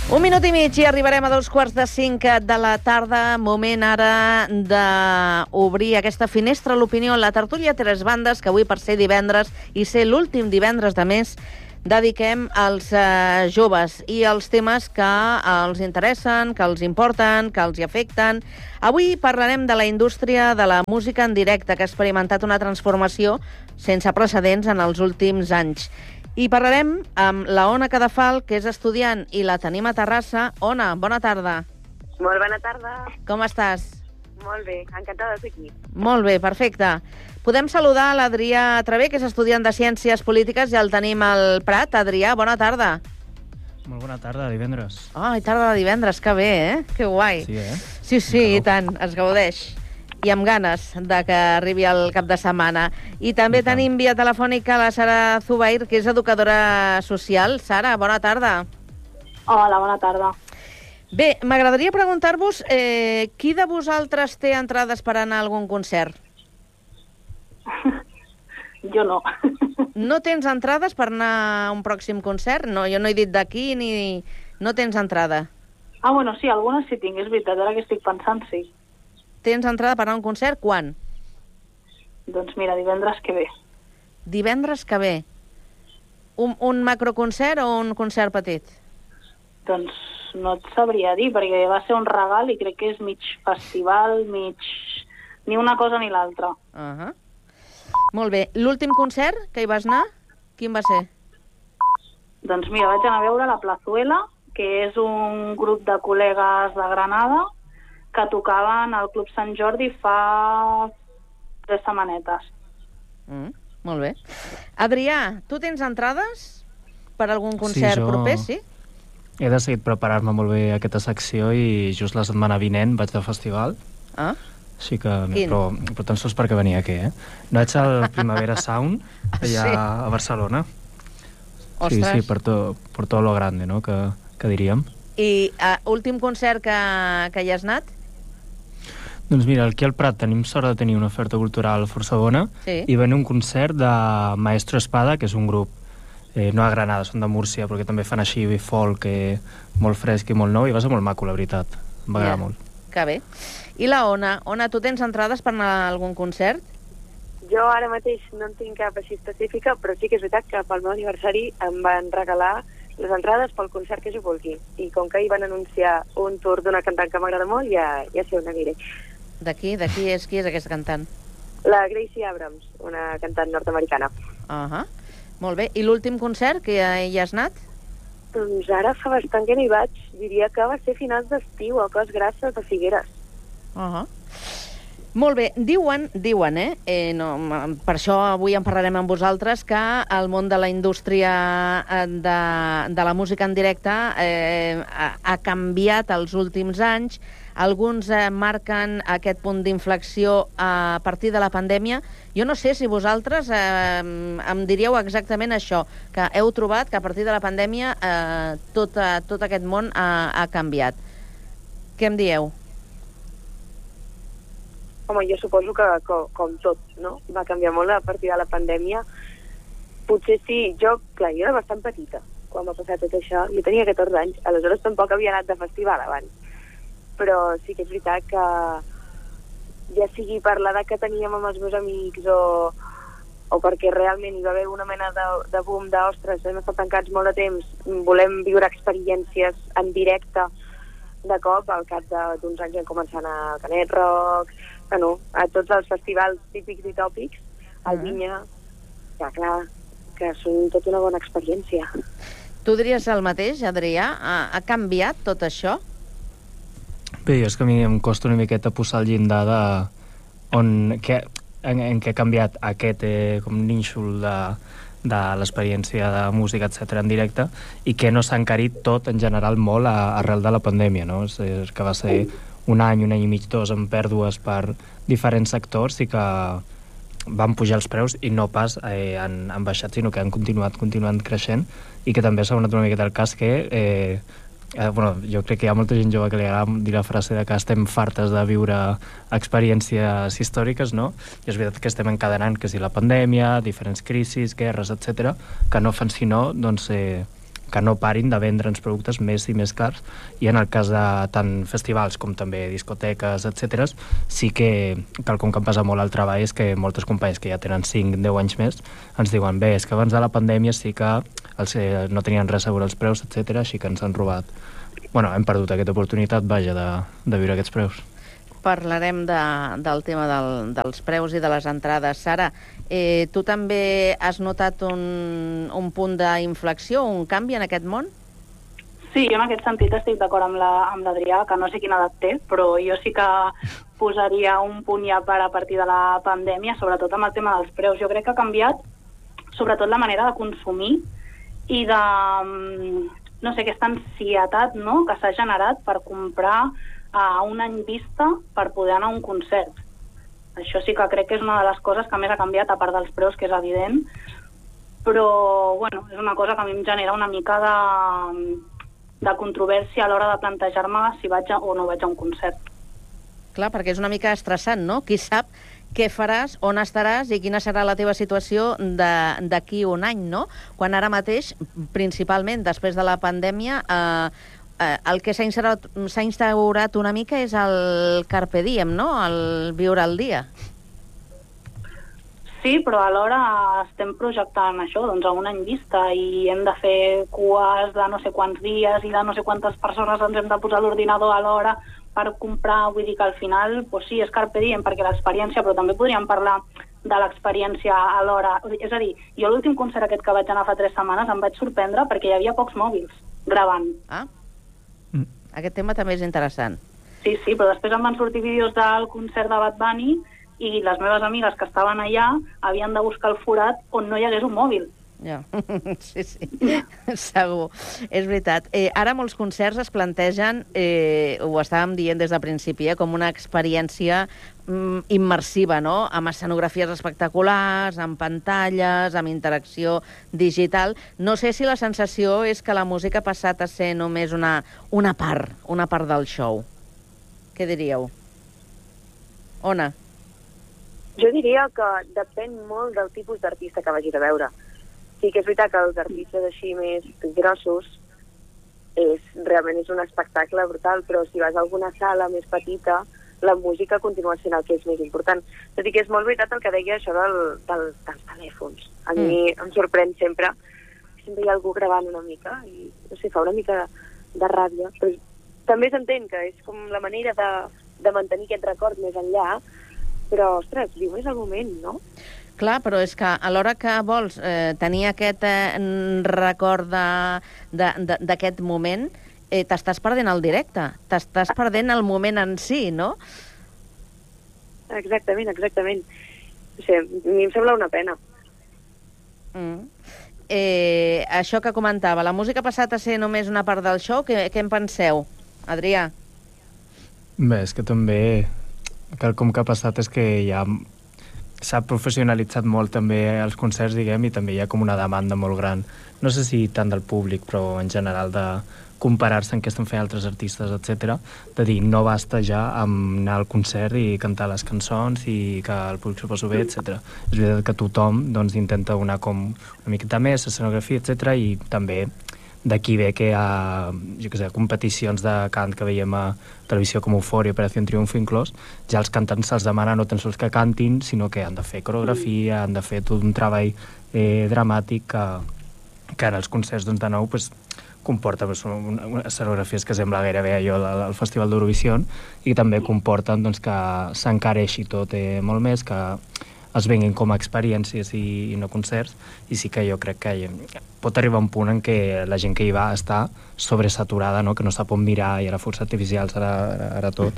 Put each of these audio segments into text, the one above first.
Un minut i mig i arribarem a 4:45 de la tarda. Moment ara d'obrir aquesta finestra a l'opinió, la tertúlia Tres Bandes, que avui, per ser divendres i ser l'últim divendres de mes, dediquem als joves i als temes que els interessen, que els importen, que els hi afecten. Avui parlarem de la indústria de la música en directe, que ha experimentat una transformació sense precedents en els últims anys. I parlarem amb la Ona Cadafal, que és estudiant, i la tenim a Terrassa. Ona, bona tarda. Molt bona tarda. Com estàs? Molt bé, encantada de ser aquí. Molt bé, perfecte. Podem saludar l'Adrià Travé, que és estudiant de Ciències Polítiques, i el tenim al Prat. Adrià, bona tarda. Molt bona tarda, divendres. Ai, tarda de divendres, que bé, eh? Que guai. Sí, eh? Sí, i tant, es gaudeix. I amb ganes de que arribi el cap de setmana. I també tenim via telefònica la Sara Zubair, que és educadora social. Sara, bona tarda. Hola, bona tarda. Bé, m'agradaria preguntar-vos qui de vosaltres té entrades per anar a algun concert? Jo no. No tens entrades per anar a un pròxim concert? No, jo no he dit d'aquí ni... No tens entrada. Ah, bueno, sí, algunes sí tinc, és veritat, ara que estic pensant, sí. Tens entrada per anar a un concert? Quan? Doncs mira, divendres que ve. Divendres que ve. Un macroconcert o un concert petit? Doncs no et sabria dir, perquè va ser un regal i crec que és mig festival, ni una cosa ni l'altra. Molt bé. L'últim concert que hi vas anar, quin va ser? Doncs mira, vaig anar a veure la Plazuela, que és un grup de col·legues de Granada que tocaven al Club Sant Jordi fa 3 setmanetes. Molt bé. Adrià, tu tens entrades per algun concert proper, sí? He decidit preparar-me molt bé aquesta secció i just la setmana vinent vaig al festival. Així que... Quin? Però tan sols perquè venia aquí, eh? No vaig al Primavera Sound, allà a Barcelona. Ostres. Sí, per tot lo grande, no?, que diríem. I últim concert que hi has anat? Doncs mira, aquí al Prat tenim sort de tenir una oferta cultural força bona i va venir un concert de Maestro Espada, que és un grup no a Granada, són de Múrcia, perquè també fan així folk molt fresc i molt nou, i va ser molt maco, la veritat. Em va agradar molt. Que bé. I la Ona? Ona, tu tens entrades per anar a algun concert? Jo ara mateix no en tinc cap així específica, però sí que és veritat que pel meu aniversari em van regalar les entrades pel concert que jo vulgui. I com que ahir van anunciar un tour d'una cantant que m'agrada molt, ja sé on aniré. Qui és aquesta cantant? La Gracie Abrams, una cantant nord-americana. Molt bé. I l'últim concert que hi has anat? Doncs ara fa bastant que no hi vaig. Diria que va ser finals d'estiu a Cos Grasses de Figueres. Molt bé. Diuen, per això avui en parlarem amb vosaltres, que el món de la indústria de la música en directe ha canviat els últims anys. Alguns marquen aquest punt d'inflexió a partir de la pandèmia. Jo no sé si vosaltres em diríeu exactament això, que heu trobat que a partir de la pandèmia tot aquest món ha canviat. Què em dieu? Home, jo suposo que com tot, no? Va canviar molt a partir de la pandèmia. Potser sí, jo era bastant petita quan va passar tot això. Jo tenia 14 anys, aleshores tampoc havia anat de festival abans. Però sí que és veritat que ja sigui per l'edat que teníem amb els meus amics o perquè realment hi va haver una mena de boom d'ostres, hem estat tancats molt de temps, volem viure experiències en directe de cop, al cap d'uns anys vam començar a anar al Canet Rock, a tots els festivals típics i tòpics, al Vinya, ja clar, que són tota una bona experiència. Tu diries el mateix, Adrià? Ha canviat tot això? Bé, és que a mi em costa una miqueta posar el llindar en què ha canviat aquest com nínxol de l'experiència de música, etc en directe, i que no s'ha encarit tot en general molt arrel de la pandèmia, no? És que va ser un any i mig, 2, amb pèrdues per diferents sectors i que van pujar els preus i no pas han baixat, sinó que han continuat creixent, i que també s'ha donat una miqueta el cas que jo crec que hi ha molta gent jove que li agrada dir la frase de que estem fartes de viure experiències històriques, no? I és veritat que estem encadenant que si la pandèmia, diferents crisis, guerres, etc, que no fan sinó que no parin de vendre'ns productes més i més cars, i en el cas de tant festivals com també discoteques, etc., sí que quelcom que em passa molt al treball és que moltes companyies que ja tenen 5-10 anys més ens diuen, bé, és que abans de la pandèmia sí que no tenien res segur els preus, etc., així que ens han robat. Bueno, hem perdut aquesta oportunitat, vaja, de viure aquests preus. Parlarem del tema dels preus i de les entrades. Sara, tu també has notat un punt d'inflexió, un canvi en aquest món? Sí, jo en aquest sentit estic d'acord amb l'Adrià, que no sé quina edat té, però jo sí que posaria un punt ja a partir de la pandèmia, sobretot amb el tema dels preus. Jo crec que ha canviat sobretot la manera de consumir i de, no sé, aquesta ansietat, no?, que s'ha generat per comprar a un any vista per poder anar a un concert. Això sí que crec que és una de les coses que més ha canviat, a part dels preus, que és evident, però, bueno, és una cosa que a mi em genera una mica de controvèrsia a l'hora de plantejar-me si vaig o no vaig a un concert. Clar, perquè és una mica estressant, no? Qui sap què faràs, on estaràs i quina serà la teva situació d'aquí un any, no? Quan ara mateix, principalment després de la pandèmia, el que s'ha instaurat una mica és el carpe diem, no? El viure al dia. Sí, però alhora estem projectant això, doncs, a un any vista, i hem de fer cues de no sé quants dies i de no sé quantes persones ens hem de posar l'ordinador a l'hora per comprar. Vull dir que al final, doncs sí, és carpe diem perquè l'experiència, però també podríem parlar de l'experiència a l'hora. És a dir, jo l'últim concert aquest que vaig anar fa 3 setmanes em vaig sorprendre perquè hi havia pocs mòbils gravant. Ah, aquest tema també és interessant. Sí, però després em van sortir vídeos del concert de Bad Bunny i les meves amigues que estaven allà havien de buscar el forat on no hi hagués un mòbil. Ja. Sí, segur. És veritat. Ara molts concerts es plantegen, ho estàvem dient des del principi, com una experiència immersiva, no? Amb escenografies espectaculars, amb pantalles, amb interacció digital. No sé si la sensació és que la música ha passat a ser només una part del show. Què diríeu? Ona? Jo diria que depèn molt del tipus d'artista que vagis a veure. Sí que és veritat que els artistes així més grossos realment és un espectacle brutal, però si vas a alguna sala més petita, la música continua sent el que és més important. Tot i que és molt veritat el que deia això dels telèfons. A mi em sorprèn sempre hi ha algú gravant una mica i, no sé, fa una mica de ràbia. Però també s'entén que és com la manera de mantenir aquest record més enllà, però, ostres, viu és el moment, no? Clar, però és que a l'hora que vols tenir aquest record d'aquest moment, t'estàs perdent el directe, t'estàs perdent el moment en si, no? Exactament. O sigui, a mi em sembla una pena. Això que comentava, la música ha passat a ser només una part del show, què en penseu? Adrià? Bé, és que també quelcom que ha passat és que ja s'ha professionalitzat molt també els concerts, diguem, i també hi ha com una demanda molt gran. No sé si tant del públic, però en general de comparar-se amb què estan fent altres artistes, etc. De dir, no basta ja amb anar al concert i cantar les cançons i que el públic s'ho posi bé, etc. És veritat que tothom intenta donar com una miqueta més, escenografia, etc. I també d'aquí ve que hi ha, jo què sé, competicions de cant que veiem a televisió com Eufòria, Operació Triunfo inclòs, ja els cantants se'ls demana no tan sols que cantin, sinó que han de fer coreografia, han de fer tot un treball dramàtic que en els concerts de nou comporta unes escenografies que sembla gairebé allò del Festival d'Eurovisió i també comporten que s'encareixi tot molt més, que es venguin com a experiències i no concerts, i sí que jo crec que pot arribar un punt en què la gent que hi va està sobresaturada, no? Que no sap on mirar, i ara força artificials, ara tot.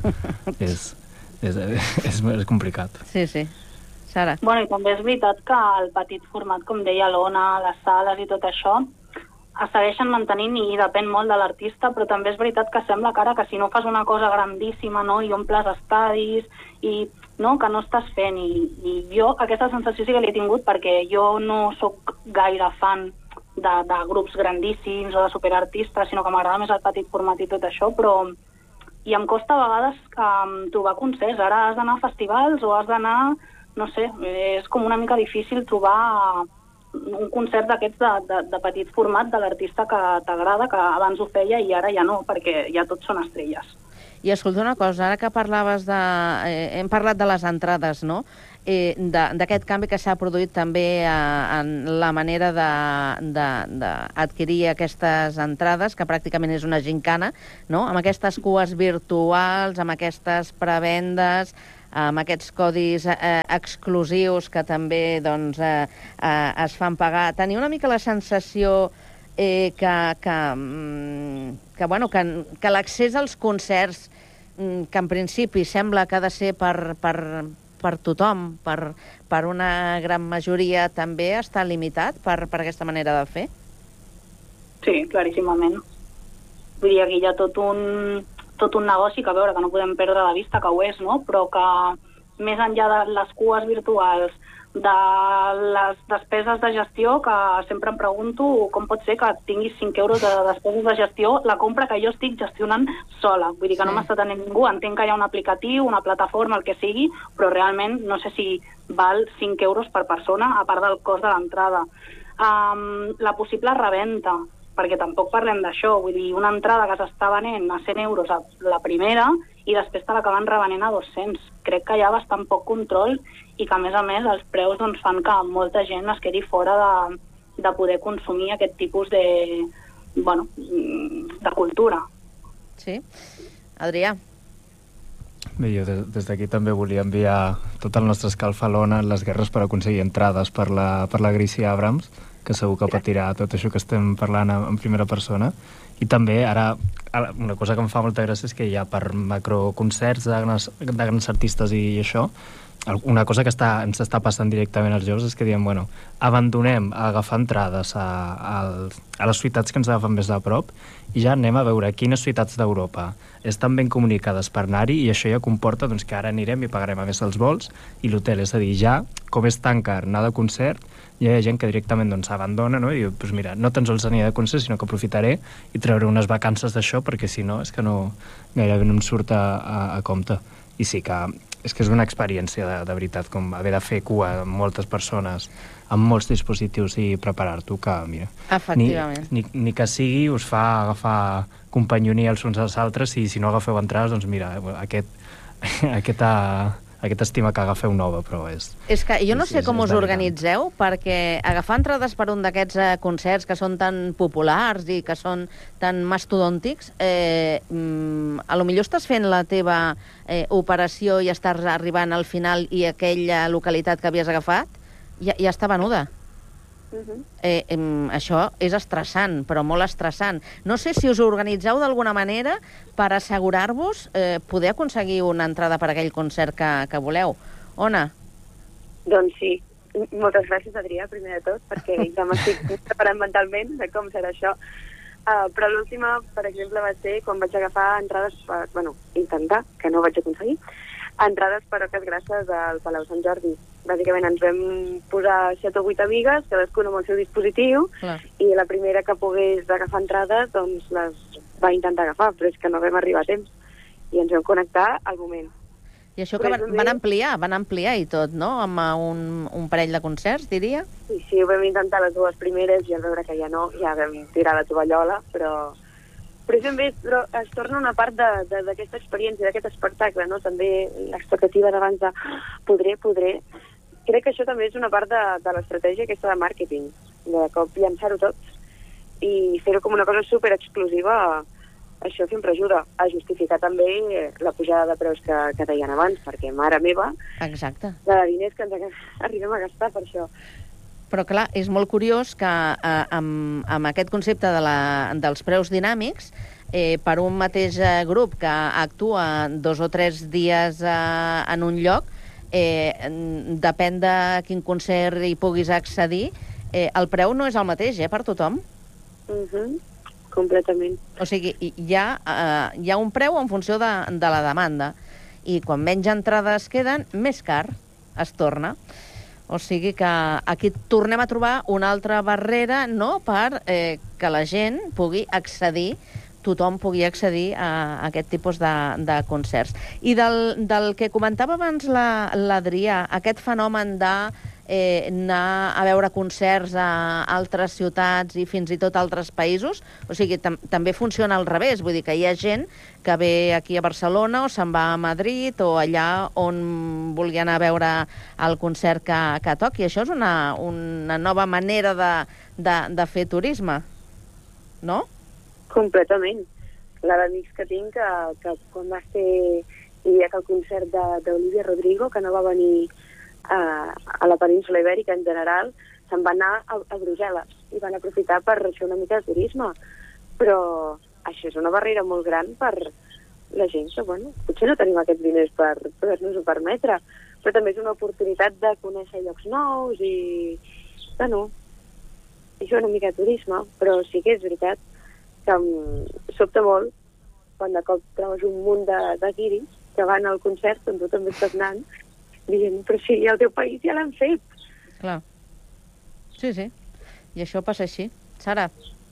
és complicat. Sí. Sara? Bueno, i també és veritat que el petit format, com deia l'Ona, les sales i tot això, es segueixen mantenint i depèn molt de l'artista, però també és veritat que sembla que ara que si no fas una cosa grandíssima, no, i omples estadis i no, que no estàs fent, i jo aquesta sensació sí que l'he tingut perquè jo no sóc gaire fan de grups grandíssims o de superartistes, sinó que m'agrada més el petit format i tot això, però i em costa a vegades trobar concerts. Ara has d'anar a festivals o has d'anar, no sé, és com una mica difícil trobar un concert d'aquests de petit format de l'artista que t'agrada, que abans ho feia i ara ja no, perquè ja tots són estrelles. I escolta una cosa, ara que parlaves hem parlat de les entrades, no? D'aquest canvi que s'ha produït també en la manera d'adquirir aquestes entrades, que pràcticament és una gincana, no? Amb aquestes cues virtuals, amb aquestes prevendes, amb aquests codis exclusius que també doncs, es fan pagar. Tenia una mica la sensació que l'accés als concerts, que en principi sembla que ha de ser per tothom, per una gran majoria, també està limitat per aquesta manera de fer? Sí, claríssimament. Vull dir, aquí hi ha tot un negoci que, a veure, que no podem perdre de vista, que ho és, no? Però que més enllà de les cues virtuals, de les despeses de gestió, que sempre em pregunto com pot ser que tinguis 5 euros de despeses de gestió, la compra que jo estic gestionant sola. Vull dir que no m'està tenint ningú. Entenc que hi ha un aplicatiu, una plataforma, el que sigui, però realment no sé si val 5 euros per persona, a part del cost de l'entrada. La possible reventa, perquè tampoc parlem d'això. Vull dir, una entrada que s'està venent a 100 euros a la primera i després te l'acaben revenent a 200. Crec que hi ha bastant poc control i que, a més, els preus doncs, fan que molta gent es quedi fora de poder consumir aquest tipus de cultura. Sí. Adrià? Bé, jo des d'aquí també volia enviar tot el nostre escalfalón en les guerres per aconseguir entrades per la Gracie Abrams, que segur que patirà tot això que estem parlant en primera persona. I també, ara, una cosa que em fa molta gràcia és que hi ha per macroconcerts de grans artistes i això, una cosa que ens està passant directament als jocs és que diem, bueno, abandonem agafar entrades a les ciutats que ens agafen més a prop i ja anem a veure quines ciutats d'Europa estan ben comunicades per anar-hi, i això ja comporta doncs, que ara anirem i pagarem a més els vols i l'hotel. És a dir, ja, com és tan car anar de concert, ja hi ha gent que directament doncs, abandona, no? I diu, doncs mira, no tan sols aniré de concert, sinó que aprofitaré i treuré unes vacances d'això, perquè si no, és que no, gairebé no em surt a compte. I sí que és una experiència de veritat, com haver de fer cua amb moltes persones, amb molts dispositius i preparar-t'ho, que mira, efectivament, ni que sigui us fa agafar companyonia els uns als altres, i si no agafeu entrades, doncs mira, aquesta estima que agafeu nova, però és... És que jo no sé com us organitzeu, perquè agafar entrades per un d'aquests concerts que són tan populars i que són tan mastodòntics, a lo millor estàs fent la teva operació i estàs arribant al final i aquella localitat que havies agafat ja està venuda. Això és estressant, però molt estressant. No sé si us organitzeu d'alguna manera per assegurar-vos poder aconseguir una entrada per aquell concert que voleu. Ona? Doncs sí. Moltes gràcies, Adrià, primer de tot, perquè ja m'estic preparant mentalment de com serà això. Però l'última, per exemple, va ser quan vaig agafar entrades per, intentar, que no vaig aconseguir, entrades per Oques Grasses al Palau Sant Jordi. Bàsicament ens vam posar 7 o 8 amigues, cadascuna amb el seu dispositiu, i la primera que pogués agafar entrades doncs les va intentar agafar, però és que no vam arribar a temps. I ens vam connectar al moment. I això que van ampliar i tot, no? Amb un parell de concerts, diria? Sí, ho vam intentar les dues primeres i al veure que ja no, ja vam tirar la tovallola, però també es torna una part d'aquesta experiència, d'aquest espectacle, no? També l'expectativa d'abans de podré. Crec que això també és una part de l'estratègia aquesta de màrqueting, de cop llançar-ho tot i fer-ho com una cosa super exclusiva. Això sempre ajuda a justificar també la pujada de preus que deien abans, perquè, mare meva, exacte, la de diners que ens arribem a gastar per això. Però, clar, és molt curiós que amb aquest concepte dels preus dinàmics, per un mateix grup que actua 2 o 3 dies en un lloc, depèn de quin concert hi puguis accedir, el preu no és el mateix, per tothom. Completament. O sigui, hi ha un preu en funció de la demanda, i quan menys entrades queden, més car es torna. O sigui que aquí tornem a trobar una altra barrera, no?, per que la gent pugui accedir, tothom pugui accedir a aquest tipus de concerts. I del que comentava abans l'Adrià, aquest fenomen de anar a veure concerts a altres ciutats i fins i tot a altres països? O sigui, també funciona al revés, vull dir que hi ha gent que ve aquí a Barcelona o se'n va a Madrid o allà on vulgui anar a veure el concert que toqui. Això és una nova manera de fer turisme, no? Completament. La d'amics que tinc, que quan va ser, diria que el concert d'Olivia Rodrigo, que no va venir a la península Ibèrica en general, se'n va anar a Brussel·les i van aprofitar per fer una mica de turisme. Però això és una barrera molt gran per la gent que, bueno, potser no tenim aquests diners per poder-nos-ho permetre, però també és una oportunitat de conèixer llocs nous i, bueno, és una mica de turisme, però sí que és veritat que em sobta molt quan de cop trobes un munt de guiris que van al concert on tu també estàs anant dient, però si al teu país ja l'han fet. Clar. Sí, sí. I això passa així. Sara?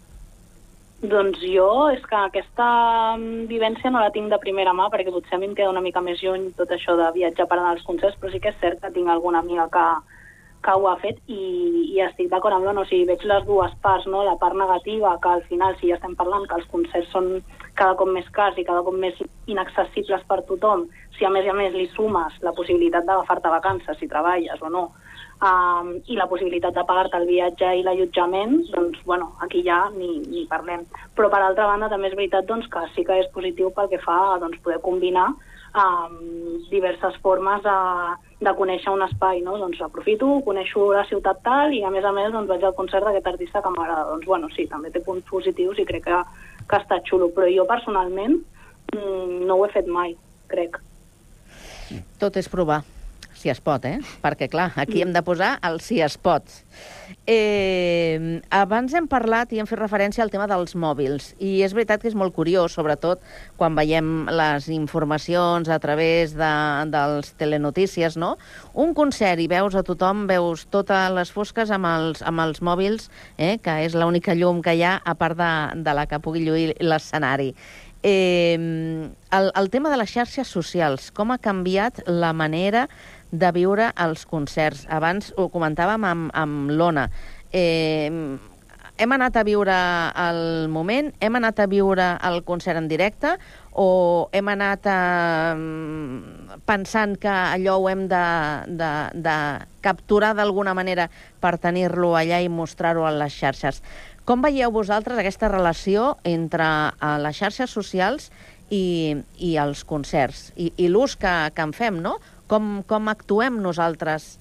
Doncs jo és que aquesta vivència no la tinc de primera mà, perquè potser a mi em queda una mica més lluny tot això de viatjar per anar als concerts, però sí que és cert que tinc alguna amiga que ho ha fet i estic d'acord amb l'Ona. O sigui, veig les dues parts, no? La part negativa, que al final, si ja estem parlant que els concerts són cada cop més cars i cada cop més inaccessibles per tothom, si a més li sumes la possibilitat d'agafar-te vacances si treballes o no, i la possibilitat de pagar-te el viatge i l'allotjament, doncs, bueno, aquí ja ni parlem. Però, per altra banda, també és veritat doncs, que sí que és positiu pel que fa a poder combinar diverses formes de conèixer un espai, no? Doncs aprofito, coneixo la ciutat tal i a més doncs vaig al concert d'aquest artista que m'agrada. Doncs bueno, sí, també té punts positius i crec que ha estat xulo, però jo personalment no ho he fet mai, crec. Tot és provar, si es pot, perquè clar, aquí hem de posar el si es pot. Abans hem parlat i hem fet referència al tema dels mòbils, i és veritat que és molt curiós, sobretot quan veiem les informacions a través dels telenotícies, no? Un concert i veus a tothom, veus totes les fosques amb els mòbils, que és l'única llum que hi ha, a part de la que pugui lluir l'escenari. El tema de les xarxes socials, com ha canviat la manera de viure els concerts? Abans ho comentàvem amb l'Ona. Hem anat a viure el moment, hem anat a viure el concert en directe, o hem anat pensant que allò ho hem de capturar d'alguna manera per tenir-lo allà i mostrar-ho a les xarxes? Com veieu vosaltres aquesta relació entre les xarxes socials i els concerts? I l'ús que en fem, no? Com actuem nosaltres?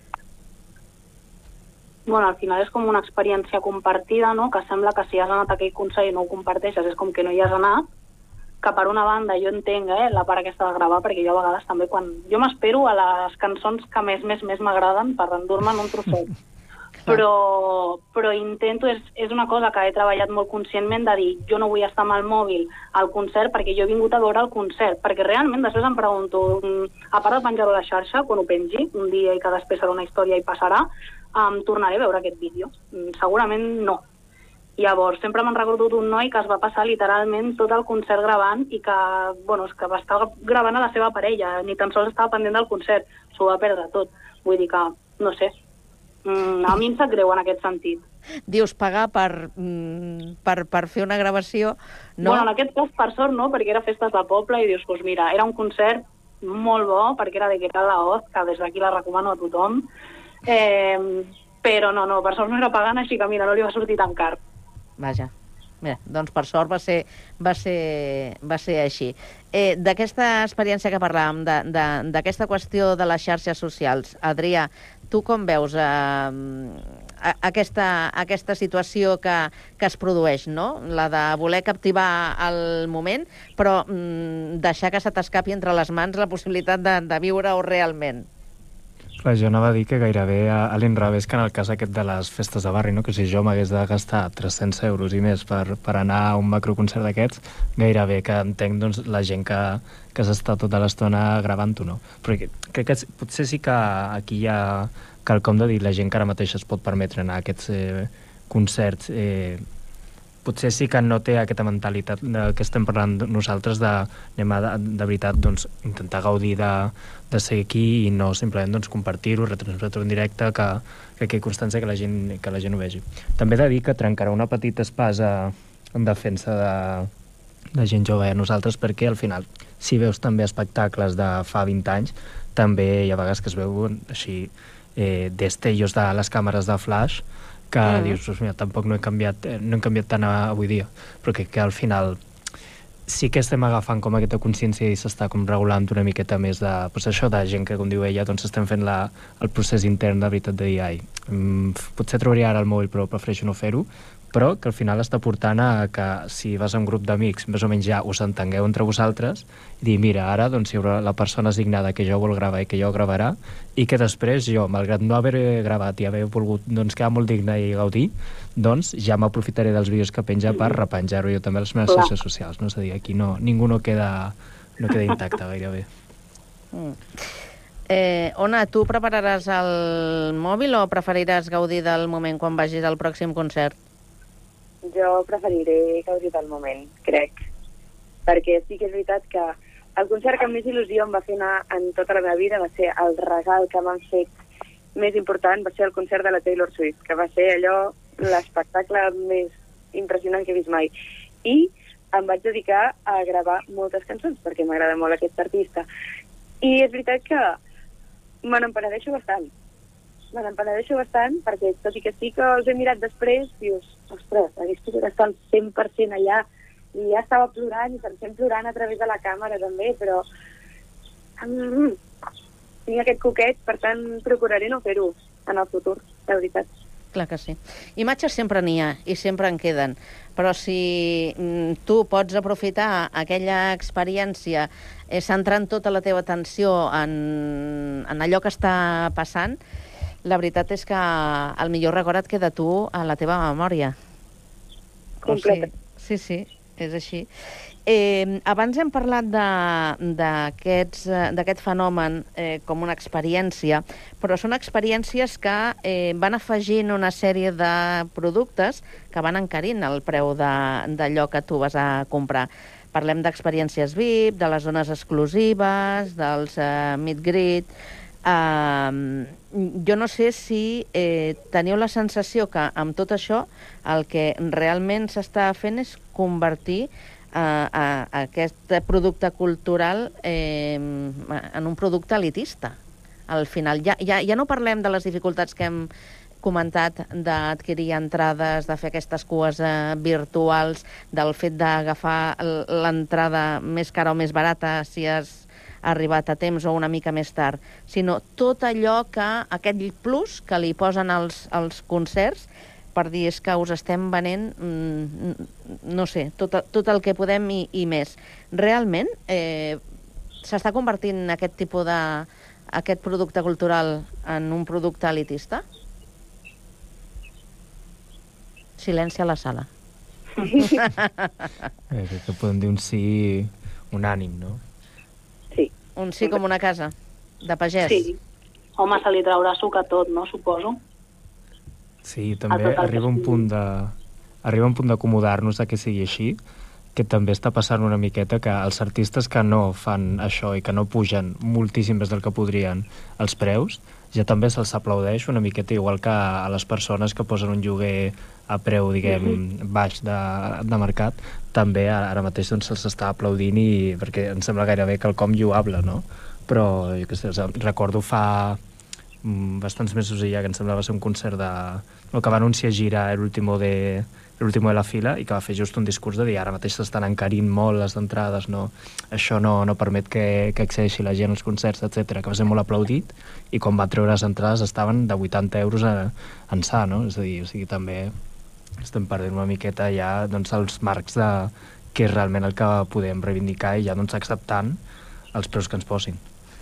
Bueno, al final és com una experiència compartida, no? Que sembla que si has anat a aquell concert i no ho comparteixes és com que no hi has anat, que per una banda jo entenc la part aquesta de gravar, perquè jo a vegades també quan... Jo m'espero a les cançons que més m'agraden per endur-me en un trosset. Però intento, és una cosa que he treballat molt conscientment, de dir, jo no vull estar amb el mòbil al concert perquè jo he vingut a veure el concert, perquè realment després em pregunto, a part de penjar-ho a la xarxa, quan ho pengi un dia i que després serà una història i passarà, tornaré a veure aquest vídeo? Segurament no. Llavors, sempre me'n recordo d'un noi que es va passar literalment tot el concert gravant i que, bueno, és que va estar gravant a la seva parella, ni tan sols estava pendent del concert, s'ho va perdre tot. Vull dir que, no sé, a mi em sap greu en aquest sentit. Dius, pagar per fer una gravació, no? Bueno, en aquest cas, per sort, no, perquè era festes de poble i dius, doncs mira, era un concert molt bo, perquè era de Quetal la Hoz, que des d'aquí la recomano a tothom, però no, per sort no era pagant, així que mira, no li va sortir tan car. Vaja, mira, doncs per sort va ser així. D'aquesta experiència que parlàvem, d'aquesta qüestió de les xarxes socials, Adrià, tu com veus aquesta situació que es produeix, no? La de voler captivar el moment, però deixar que se t'escapi entre les mans la possibilitat de viure-ho realment. Clar, jo anava a dir que gairebé a l'inrevés que en el cas aquest de les festes de barri, no? Que si jo m'hagués de gastar 300 euros i més per anar a un macroconcert d'aquests, gairebé que entenc doncs, la gent que s'està tota l'estona gravant-ho, no? Però crec que potser sí que aquí hi ha quelcom de dir la gent que ara mateix es pot permetre anar a aquests concerts potser sí que no té aquesta mentalitat que estem parlant nosaltres anem a, de veritat, doncs, intentar gaudir de ser aquí i no simplement doncs, compartir-ho, retransmetre en directe, que quedi constància que la gent ho vegi. També he de dir que trencarà una petita espasa en defensa de gent jove a nosaltres, perquè al final, si veus també espectacles de fa 20 anys, també hi ha vegades que es veuen així destellos de les càmeres de flash que dius, doncs mira, tampoc no hem canviat tant avui dia, però que al final sí que estem agafant com aquesta consciència i s'està com regulant una miqueta més de, doncs això, de gent que, com diu ella, doncs estem fent el procés intern de veritat de dir, potser trobaria ara el mòbil però prefereixo no fer-ho, però que al final està portant a que si vas a un grup d'amics més o menys ja us entengueu entre vosaltres i dir, mira, ara doncs hi haurà la persona assignada que jo vol gravar i que jo gravarà i que després jo, malgrat no haver gravat i haver volgut doncs, quedar molt digne i gaudir, doncs ja m'aprofitaré dels vídeos que penja per repenjar-ho jo també a les meves xarxes socials, no? És a dir, aquí ningú no queda intacte gairebé. Ona, tu prepararàs el mòbil o preferiràs gaudir del moment quan vagis al pròxim concert? Jo preferiré gaudir del moment, crec. Perquè sí que és veritat que el concert que amb més il·lusió em va fer anar en tota la meva vida va ser el regal que m'han fet més important, va ser el concert de la Taylor Swift, que va ser allò, l'espectacle més impressionant que he vist mai. I em vaig dedicar a gravar moltes cançons, perquè m'agrada molt aquest artista. I és veritat que me n'empenedeixo bastant. Perquè tot i que sí que els he mirat després, dius, ostres, hagués pogut estar al 100% allà, i ja estava plorant, i se'm sent plorant a través de la càmera també, però tinc aquest coquet, per tant procuraré no fer-ho en el futur, de veritat. Clar que sí. Imatges sempre n'hi ha i sempre en queden, però si tu pots aprofitar aquella experiència centrant tota la teva atenció en allò que està passant, la veritat és que el millor record et queda tu a la teva memòria. Completa. Sí, és així. Abans hem parlat d'aquest fenomen com una experiència, però són experiències que van afegint una sèrie de productes que van encarint el preu d'allò que tu vas a comprar. Parlem d'experiències VIP, de les zones exclusives, dels meet greet. Jo no sé si teniu la sensació que amb tot això el que realment s'està fent és convertir aquest producte cultural en un producte elitista. Al final ja no parlem de les dificultats que hem comentat d'adquirir entrades, de fer aquestes cues virtuals, del fet d'agafar l'entrada més cara o més barata si has arribat a temps o una mica més tard, sinó tot allò que, aquest plus que li posen als concerts per dir és que us estem venent, no sé, tot el que podem i més. Realment s'està convertint aquest tipus aquest producte cultural en un producte elitista? Silenci a la sala. Crec que podem dir un sí unànim, no? Sí. Un sí com una casa, de pagès. Sí. Home, se li traurà suc a tot, no? Suposo. Sí, també arriba un punt d'acomodar-nos a que sigui així, que també està passant una miqueta que els artistes que no fan això i que no pugen moltíssim més del que podrien els preus, ja també se'ls aplaudeix una miqueta, igual que a les persones que posen un lloguer a preu, diguem, baix de mercat, també ara mateix doncs, se'ls està aplaudint perquè em sembla gairebé quelcom lloable, no? Però, jo què sé, recordo fa bastants mesos ja que em semblava ser un concert que va anunciar gira l'último de la fila i que va fer just un discurs de dir ara mateix s'estan encarint molt les entrades, no? Això no permet que accedeixi la gent als concerts, etc, que va ser molt aplaudit i quan va treure les entrades estaven de 80 euros ençà, no? És a dir, o sigui, també estem perdent una miqueta ja doncs, els marcs de què és realment el que podem reivindicar i ja doncs, acceptant els preus que ens posin.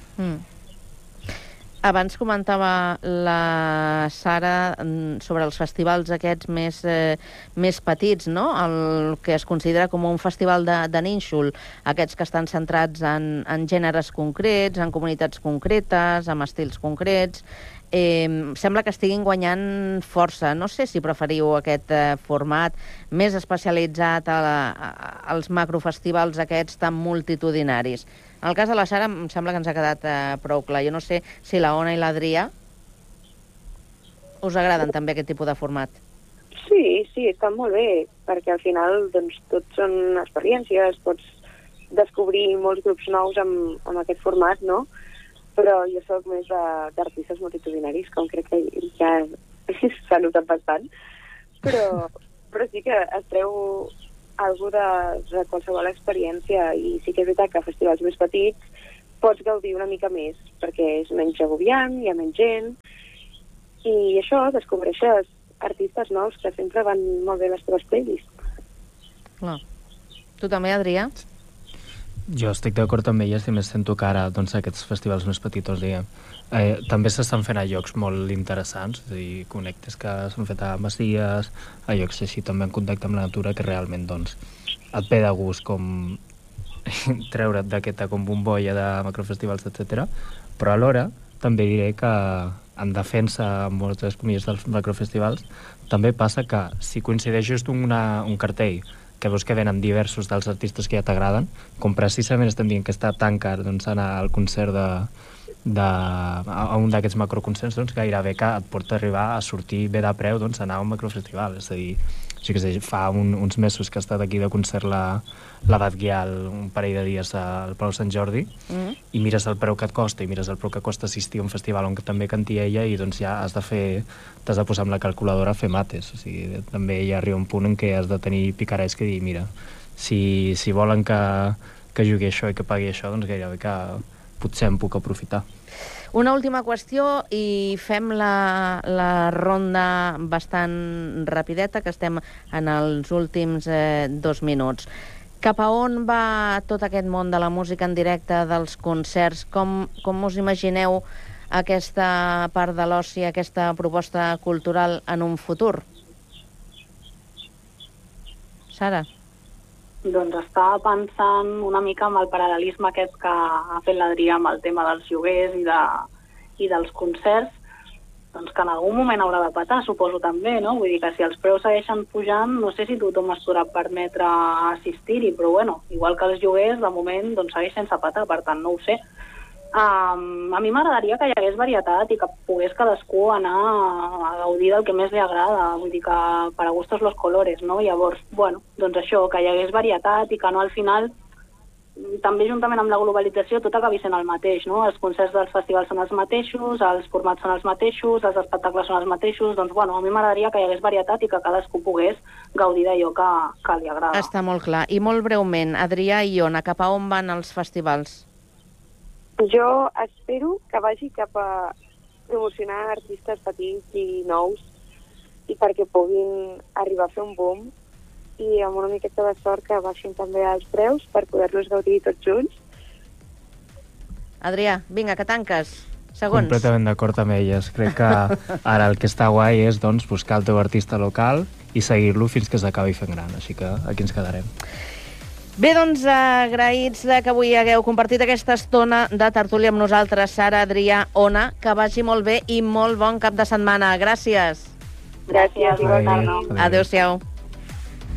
Abans comentava la Sara sobre els festivals aquests més petits, no? El que es considera com un festival de nínxol, aquests que estan centrats en gèneres concrets, en comunitats concretes, en estils concrets. sembla que estiguin guanyant força. No sé si preferiu aquest format més especialitzat als macrofestivals aquests tan multitudinaris. En el cas de la Sara em sembla que ens ha quedat prou clar. Jo no sé si la Ona i l'Adrià us agraden també aquest tipus de format. Sí, estan molt bé, perquè al final doncs, tot són experiències, pots descobrir molts grups nous amb aquest format, no? Però jo sóc més d'artistes multitudinaris, com crec que ja s'ha notat bastant. Però sí que es treu algú de qualsevol experiència, i sí que és veritat que a festivals més petits pots gaudir una mica més, perquè és menys agobiant, hi ha menys gent, i això, descobreixes artistes nous que sempre van molt bé les teves playlists. Clar. Tu també, Adrià? Jo estic d'acord amb elles i més sento que ara doncs, aquests festivals més petits també s'estan fent a llocs molt interessants, és a dir, connectes que s'han fet a masies, a llocs així també en contacte amb la natura, que realment doncs, et ve de gust com treure't d'aquesta com bombolla de macrofestivals, etc. Però alhora també diré que en defensa amb moltes comies dels macrofestivals també passa que si coincideix just un cartell que veus que venen diversos dels artistes que ja t'agraden, com precisament estem dient que està tan car doncs, anar al concert a un d'aquests macroconcerts, doncs gairebé que et pot arribar a sortir bé de preu doncs, anar a un macrofestival. És a dir, sí que fa uns mesos que ha estat aquí de concert la Batguial un parell de dies al Palau Sant Jordi, i mires el preu que et costa i mires el preu que costa assistir a un festival on també canti ella, i doncs ja t'has de posar amb la calculadora a fer mates. O sigui, també hi arriba un punt en què has de tenir picarets que dir, mira, si volen que jugui això i que pagui això, doncs gairebé que potser em puc aprofitar. Una última qüestió i fem la ronda bastant rapideta, que estem en els últims 2 minuts. Cap a on va tot aquest món de la música en directe, dels concerts? Com us imagineu aquesta part de l'oci, aquesta proposta cultural en un futur? Sara? Doncs estava pensant una mica en el paral·lelisme aquest que ha fet l'Adrià amb el tema dels lloguers i dels concerts, doncs que en algun moment haurà de petar, suposo també, no? Vull dir que si els preus segueixen pujant, no sé si tothom es podrà permetre assistir-hi, però bueno, igual que els lloguers, de moment, doncs segueix sense petar, per tant, no ho sé. A mi m'agradaria que hi hagués varietat i que pogués cadascú anar a gaudir del que més li agrada, vull dir que para gustos los colores, no? Llavors, bueno, doncs això, que hi hagués varietat i que no al final, també juntament amb la globalització, tot acabi sent el mateix, no? Els concerts dels festivals són els mateixos, els formats són els mateixos, els espectacles són els mateixos, doncs bueno, a mi m'agradaria que hi hagués varietat i que cadascú pogués gaudir d'allò que li agrada. Està molt clar. I molt breument, Adrià i Ona, cap a on van els festivals? Jo espero que vagi cap a promocionar artistes petits i nous i perquè puguin arribar a fer un boom i amb una miqueta de sort que baixin també els preus per poder-los gaudir tots junts. Adrià, vinga, que tanques. Segons. Completament d'acord amb elles. Crec que ara el que està guai és doncs, buscar el teu artista local i seguir-lo fins que s'acabi fent gran. Així que aquí ens quedarem. Bé, doncs, agraïts que avui hagueu compartit aquesta estona de tertúlia amb nosaltres, Sara, Adrià, Ona, que vagi molt bé i molt bon cap de setmana. Gràcies. Gràcies. Adéu. Adéu-siau.